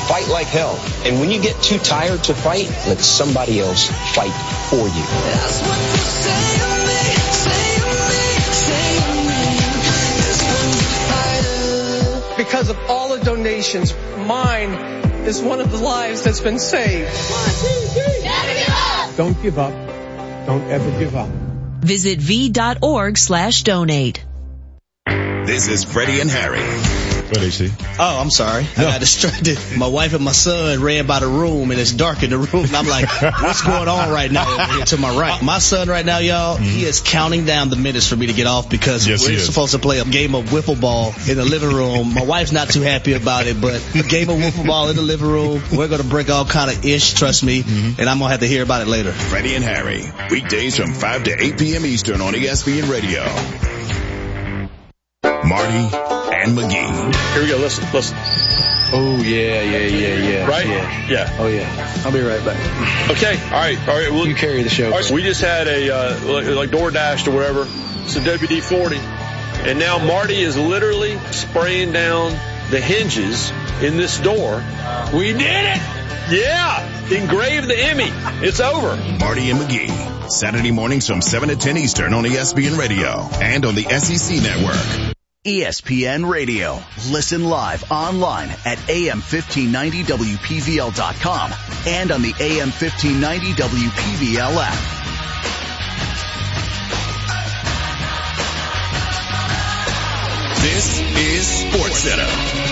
fight like hell. And when you get too tired to fight, let somebody else fight for you. That's what you say to me, say to me, say to me. This one's fighter. Because of all the donations, mine is one of the lives that's been saved. 1, 2, 3. Never give up. Don't give up. Don't ever give up. Visit v.org/donate. This is Freddie and Harry. What is he? Oh, I'm sorry. I got distracted. My wife and my son ran by the room, and it's dark in the room. And I'm like, what's going on right now over here to my right? My son right now, y'all, he is counting down the minutes for me to get off because we're supposed to play a game of wiffle ball in the living room. My wife's not too happy about it, but a game of wiffle ball in the living room, we're going to break all kind of ish, trust me, and I'm going to have to hear about it later. Freddie and Harry, weekdays from 5 to 8 p.m. Eastern on ESPN Radio. Marty and McGee. Here we go. Listen. Oh, yeah. Right? Yeah. Oh, yeah. I'll be right back. Okay. All right. Well, you carry the show. All right, so we just had a, like DoorDash or whatever. It's a WD-40. And now Marty is literally spraying down the hinges in this door. We did it! Yeah! Engrave the Emmy. It's over. Marty and McGee. Saturday mornings from 7 to 10 Eastern on ESPN Radio and on the SEC Network. ESPN Radio. Listen live online at AM1590WPVL.com and on the AM1590 WPVL app. This is SportsCenter.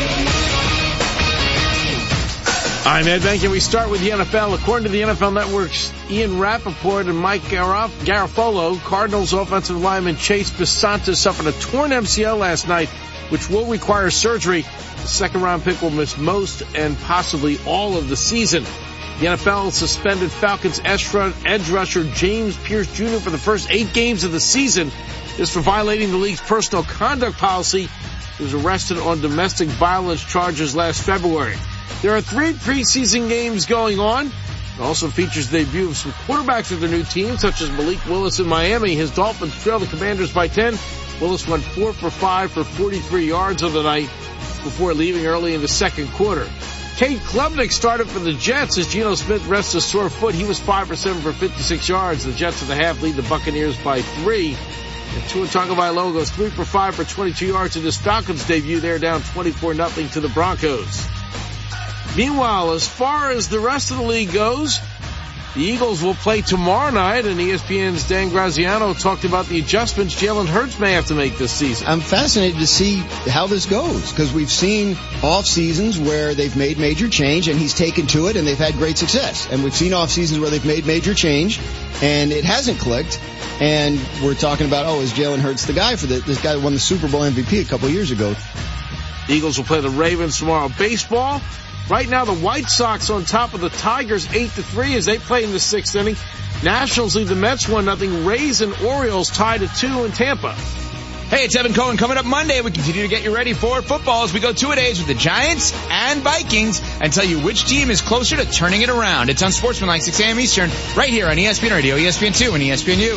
I'm Ed Benkin. We start with the NFL. According to the NFL Network's Ian Rappaport and Mike Garafolo, Cardinals offensive lineman Chase Bisonta suffered a torn MCL last night, which will require surgery. The second-round pick will miss most and possibly all of the season. The NFL suspended Falcons edge rusher James Pierce Jr. for the first 8 games of the season. This for violating the league's personal conduct policy. He was arrested on domestic violence charges last February. There are 3 preseason games going on. It also features the debut of some quarterbacks of their new team, such as Malik Willis in Miami. His Dolphins trail the Commanders by 10. Willis went 4 for 5 for 43 yards on the night before leaving early in the second quarter. Cade Klubnik started for the Jets as Geno Smith rests a sore foot. He was 5 for 7 for 56 yards. The Jets at the half lead the Buccaneers by 3. And Tua Tagovailoa goes 3 for 5 for 22 yards in his Falcons debut. They're down 24-0 to the Broncos. Meanwhile, as far as the rest of the league goes, the Eagles will play tomorrow night, and ESPN's Dan Graziano talked about the adjustments Jalen Hurts may have to make this season. I'm fascinated to see how this goes, because we've seen off seasons where they've made major change and he's taken to it and they've had great success. And we've seen off seasons where they've made major change and it hasn't clicked. And we're talking about, is Jalen Hurts the guy for this guy who won the Super Bowl MVP a couple of years ago. The Eagles will play the Ravens tomorrow. Baseball. Right now, the White Sox on top of the Tigers 8-3 as they play in the 6th inning. Nationals lead the Mets 1-0. Rays and Orioles tied at 2 in Tampa. Hey, it's Evan Cohen. Coming up Monday, we continue to get you ready for football as we go 2-a-days with the Giants and Vikings and tell you which team is closer to turning it around. It's on Sportsmanlike 6 a.m. Eastern, right here on ESPN Radio, ESPN2, and ESPNU.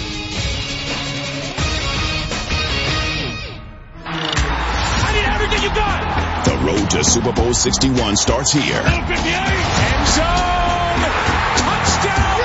I need everything you got. The road to Super Bowl 61 starts here. End zone. Touchdown.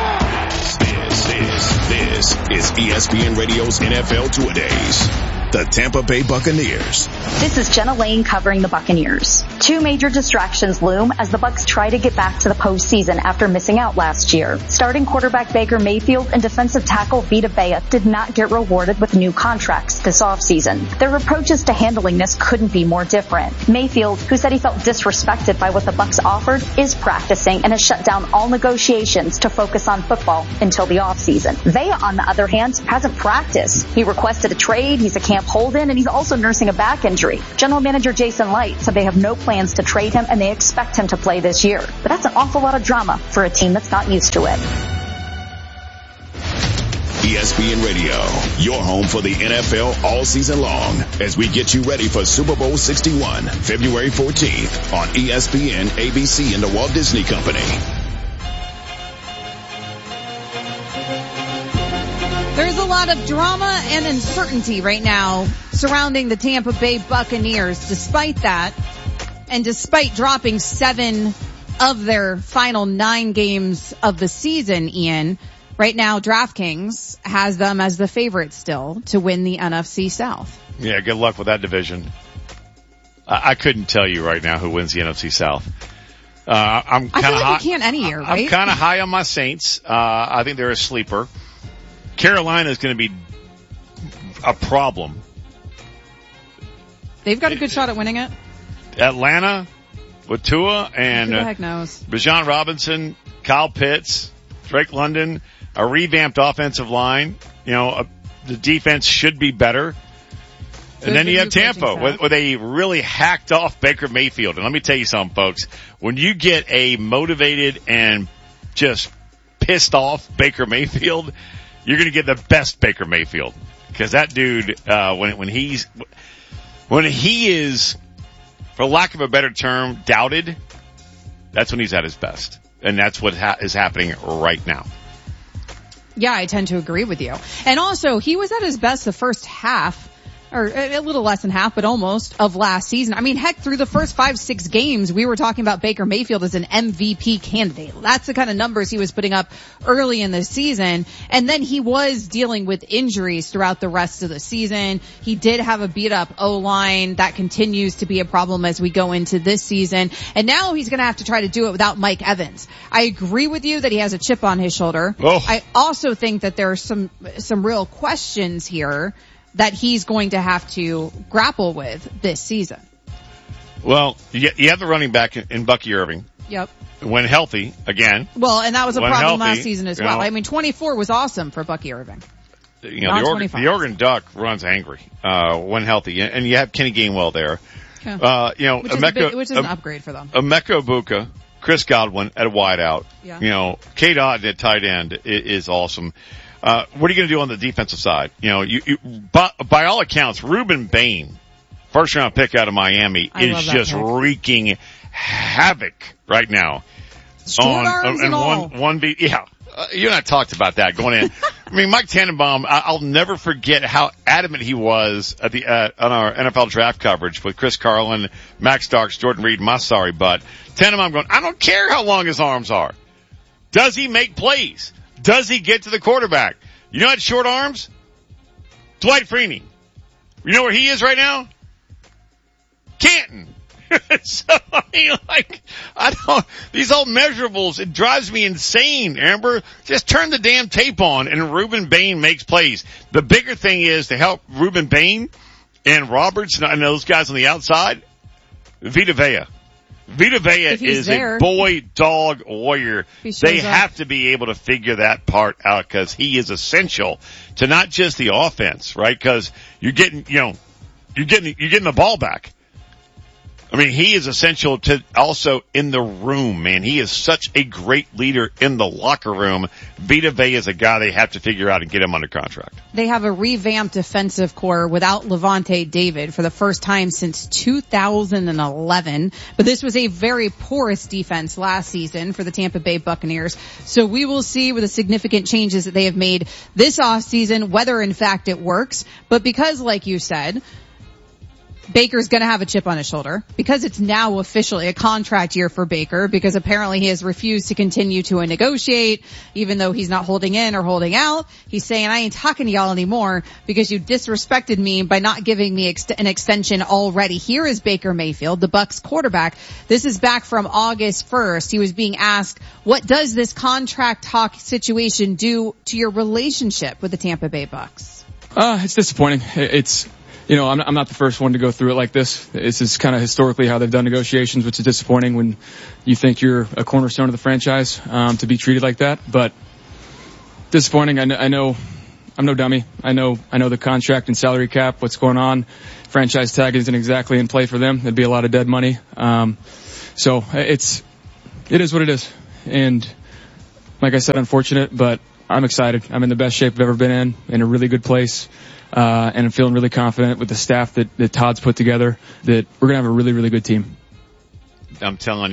This is ESPN Radio's NFL Two-A-Days. The Tampa Bay Buccaneers. This is Jenna Lane covering the Buccaneers. 2 major distractions loom as the Bucs try to get back to the postseason after missing out last year. Starting quarterback Baker Mayfield and defensive tackle Vita Vea did not get rewarded with new contracts this offseason. Their approaches to handling this couldn't be more different. Mayfield, who said he felt disrespected by what the Bucs offered, is practicing and has shut down all negotiations to focus on football until the offseason. Vea, on the other hand, hasn't practiced. He requested a trade, he's a camp hold-in, and he's also nursing a back injury. General Manager Jason Light said they have no plans to trade him and they expect him to play this year. But that's an awful lot of drama for a team that's not used to it. ESPN Radio, your home for the NFL all season long as we get you ready for Super Bowl 61, February 14th on ESPN, ABC, and the Walt Disney Company. There's a lot of drama and uncertainty right now surrounding the Tampa Bay Buccaneers. Despite that, And despite dropping 7 of their final 9 games of the season, Ian, right now DraftKings has them as the favorite still to win the NFC South. Yeah, good luck with that division. I couldn't tell you right now who wins the NFC South. I'm kind of I feel like high. you can't any year, right? I'm kind of high on my Saints. I think they're a sleeper. Carolina is going to be a problem. They've got a good shot at winning it. Atlanta with Tua and Who the heck knows? Bijan Robinson, Kyle Pitts, Drake London, a revamped offensive line. The defense should be better. And then you have Tampa, where they really hacked off Baker Mayfield. And let me tell you something, folks. When you get a motivated and just pissed off Baker Mayfield, you're going to get the best Baker Mayfield. Because that dude, when he is, for lack of a better term, doubted, that's when he's at his best. And that's what is happening right now. Yeah, I tend to agree with you. And also, he was at his best the first half, or a little less than half, but almost, of last season. I mean, heck, through the first 5-6 games, we were talking about Baker Mayfield as an MVP candidate. That's the kind of numbers he was putting up early in the season. And then he was dealing with injuries throughout the rest of the season. He did have a beat-up O-line. That continues to be a problem as we go into this season. And now he's going to have to try to do it without Mike Evans. I agree with you that he has a chip on his shoulder. Oh. I also think that there are some real questions here that he's going to have to grapple with this season. Well, you have the running back in Bucky Irving. Yep. When healthy, again. Well, and that was a when problem healthy, last season as well. I mean, 24 was awesome for Bucky Irving. The Oregon Duck runs angry, when healthy. And you have Kenny Gainwell there. Yeah. Which is an upgrade for them. Emeka Egbuka, Chris Godwin at a wideout. Yeah. K. Dodd at tight end is awesome. What are you going to do on the defensive side? By all accounts, Ruben Bain, first round pick out of Miami, is just wreaking havoc right now. Short arms and all. Yeah. You and I talked about that going in. I mean, Mike Tannenbaum, I'll never forget how adamant he was on our NFL draft coverage with Chris Carlin, Max Starks, Jordan Reed, my sorry butt. Tannenbaum going, I don't care how long his arms are. Does he make plays? Does he get to the quarterback? You know what short arms? Dwight Freeney. You know where he is right now? Canton. So, I mean, these old measurables, it drives me insane, Amber. Just turn the damn tape on and Ruben Bain makes plays. The bigger thing is to help Ruben Bain and Roberts and those guys on the outside, Vita Vea. Vita Vea is a boy dog warrior. They have to be able to figure that part out because he is essential to not just the offense, right? Because you're getting the ball back. I mean, he is essential to also in the room, man. He is such a great leader in the locker room. Vita Vea is a guy they have to figure out and get him under contract. They have a revamped defensive core without Levante David for the first time since 2011. But this was a very porous defense last season for the Tampa Bay Buccaneers. So we will see with the significant changes that they have made this offseason whether in fact it works. But because, like you said, Baker's going to have a chip on his shoulder because it's now officially a contract year for Baker because apparently he has refused to continue to negotiate even though he's not holding in or holding out. He's saying, I ain't talking to y'all anymore because you disrespected me by not giving me an extension already. Here is Baker Mayfield, the Bucs quarterback. This is back from August 1st. He was being asked, what does this contract talk situation do to your relationship with the Tampa Bay Bucs? It's disappointing. I'm not the first one to go through it like this. This is kind of historically how they've done negotiations, which is disappointing when you think you're a cornerstone of the franchise, to be treated like that. But disappointing. I know I'm no dummy. I know the contract and salary cap, what's going on. Franchise tag isn't exactly in play for them. There'd be a lot of dead money. So it is what it is. And like I said, unfortunate, but I'm excited. I'm in the best shape I've ever been in a really good place. And I'm feeling really confident with the staff that Todd's put together that we're going to have a really, really good team. I'm telling you,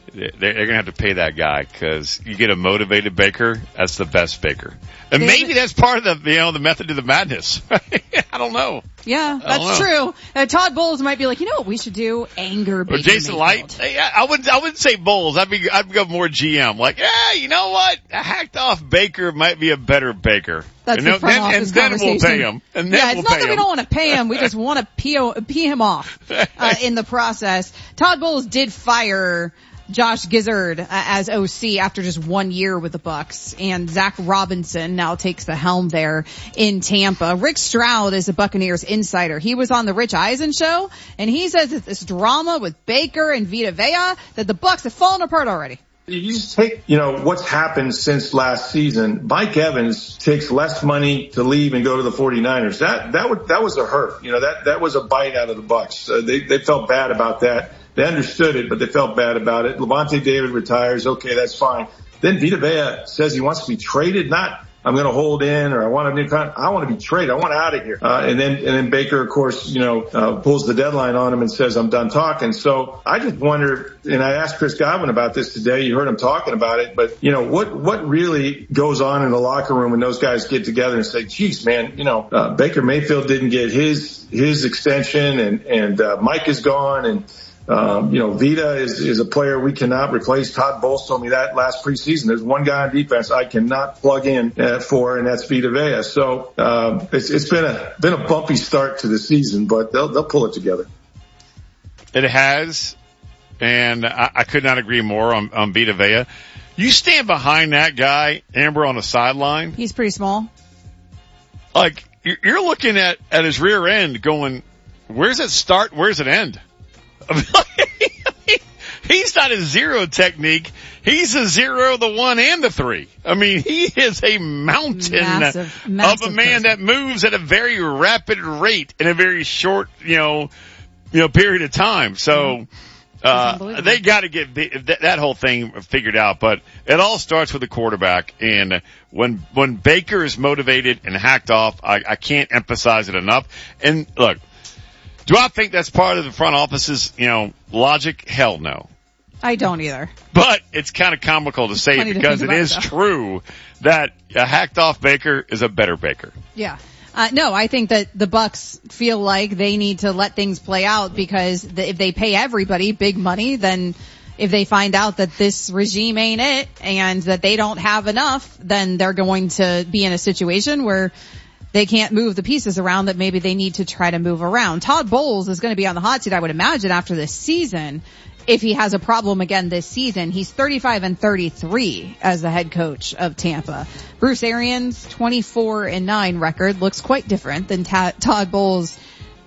they're going to have to pay that guy because you get a motivated Baker, that's the best Baker. And maybe that's part of the, the method to the madness. I don't know. Yeah, that's true. Todd Bowles might be like, you know what we should do? Anger Baker Or Jason Mayfield. Light. I wouldn't say Bowles. I'd go more GM. Like, you know what? A hacked off Baker might be a better Baker. That's the front office conversation. We'll pay him. And then it's not that we don't want to pay him. We just want to pee him off in the process. Todd Bowles did fire Josh Gizzard as OC after just 1 year with the Bucs, and Zach Robinson now takes the helm there in Tampa. Rick Stroud is a Buccaneers insider. He was on the Rich Eisen show, and he says that this drama with Baker and Vita Vea, that the Bucs have fallen apart already. You just take, what's happened since last season. Mike Evans takes less money to leave and go to the 49ers. That was a hurt. That was a bite out of the Bucs. They felt bad about that. They understood it, but they felt bad about it. Levante David retires. Okay, that's fine. Then Vita Vea says he wants to be traded. Not, I'm going to hold in, or I want a new contract. I want to be traded. I want out of here. And then Baker, of course, pulls the deadline on him and says, I'm done talking. So I just wonder, and I asked Chris Godwin about this today. You heard him talking about it, but what really goes on in the locker room when those guys get together and say, geez, man, Baker Mayfield didn't get his extension, and Mike is gone, and Vita is a player we cannot replace. Todd Bowles told me that last preseason. There's one guy on defense I cannot plug in for, and that's Vita Vea. So it's been a bumpy start to the season, but they'll pull it together. It has, and I could not agree more on Vita Vea. You stand behind that guy, Amber, on the sideline. He's pretty small. Like, you're looking at his rear end going, where's it start? Where's it end? He's not a zero technique. He's a 0, the 1, and the 3. I mean, he is a mountain massive of a man that moves at a very rapid rate in a very short, period of time. So, they got to get that whole thing figured out. But it all starts with the quarterback. And when Baker is motivated and hacked off, I can't emphasize it enough. And look, do I think that's part of the front office's, logic? Hell no. I don't either. But it's kind of comical to say it because it is true that a hacked off Baker is a better Baker. Yeah. No, I think that the Bucs feel like they need to let things play out because if they pay everybody big money, then if they find out that this regime ain't it and that they don't have enough, then they're going to be in a situation where they can't move the pieces around that maybe they need to try to move around. Todd Bowles is going to be on the hot seat, I would imagine, after this season. If he has a problem again this season, he's 35-33 as the head coach of Tampa. Bruce Arians' 24-9 record looks quite different than Todd Bowles'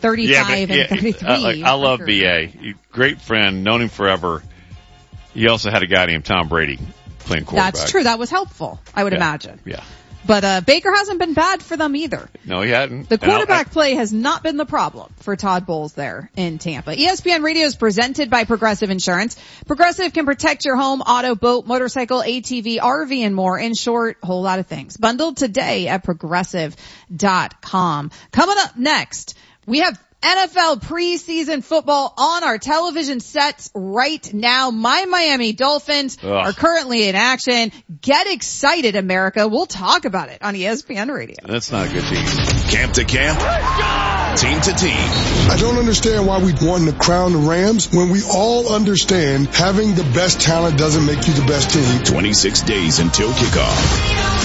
35-33. I love BA. Great friend, known him forever. He also had a guy named Tom Brady playing quarterback. That's true. That was helpful, I would imagine. Yeah. But Baker hasn't been bad for them either. No, he hadn't. The quarterback play has not been the problem for Todd Bowles there in Tampa. ESPN Radio is presented by Progressive Insurance. Progressive can protect your home, auto, boat, motorcycle, ATV, RV, and more. In short, a whole lot of things. Bundled today at Progressive.com. Coming up next, we have NFL preseason football on our television sets right now. My Miami Dolphins are currently in action. Get excited, America. We'll talk about it on ESPN Radio. That's not a good team. Camp to camp, team to team. I don't understand why we want to crown the Rams when we all understand having the best talent doesn't make you the best team. 26 days until kickoff.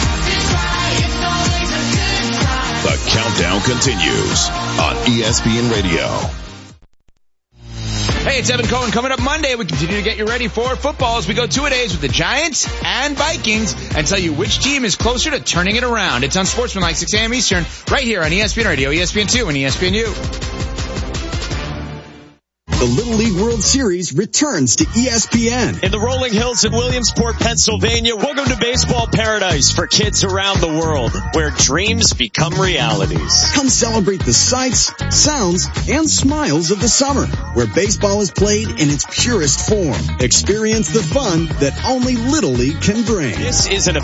The countdown continues on ESPN Radio. Hey, it's Evan Cohen. Coming up Monday, we continue to get you ready for football as we go 2-a-days with the Giants and Vikings and tell you which team is closer to turning it around. It's on Sportsmanlike 6 a.m. Eastern, right here on ESPN Radio, ESPN2, and ESPNU. The Little League World Series returns to ESPN. In the rolling hills in Williamsport, Pennsylvania, welcome to baseball paradise for kids around the world, where dreams become realities. Come celebrate the sights, sounds, and smiles of the summer, where baseball is played in its purest form. Experience the fun that only Little League can bring. This is an